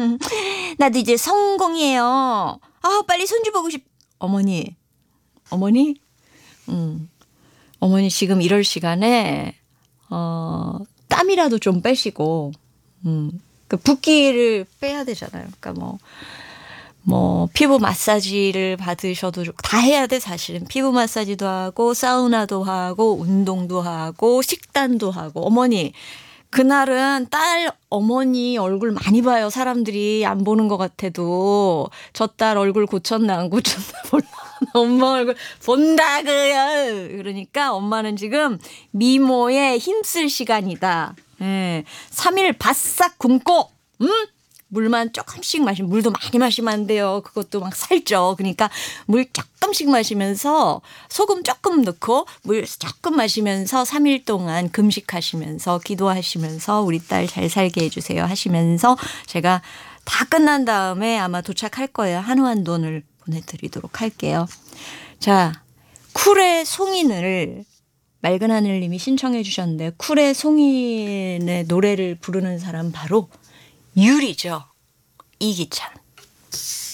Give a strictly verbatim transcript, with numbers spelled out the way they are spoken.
나도 이제 성공이에요. 아, 빨리 손주 보고 싶. 어머니, 어머니, 음, 어머니 지금 이럴 시간에 어, 땀이라도 좀 빼시고, 음, 그 붓기를 빼야 되잖아요. 그러니까 뭐. 뭐 피부 마사지를 받으셔도 좋고 다 해야 돼 사실은. 피부 마사지도 하고 사우나도 하고 운동도 하고 식단도 하고. 어머니 그날은 딸 어머니 얼굴 많이 봐요. 사람들이 안 보는 것 같아도. 저 딸 얼굴 고쳤나 안 고쳤나 몰라. 엄마 얼굴 본다고요. 그러니까 엄마는 지금 미모에 힘쓸 시간이다. 예. 삼 일 바싹 굶고 음? 물만 조금씩 마시면, 물도 많이 마시면 안 돼요. 그것도 막 살쪄. 그러니까 물 조금씩 마시면서 소금 조금 넣고 물 조금 마시면서 삼 일 동안 금식하시면서 기도하시면서 우리 딸 잘 살게 해주세요 하시면서 제가 다 끝난 다음에 아마 도착할 거예요. 한우한 돈을 보내드리도록 할게요. 자, 쿨의 송인을 맑은 하늘님이 신청해 주셨는데, 쿨의 송인의 노래를 부르는 사람 바로 유리죠. 이기찬.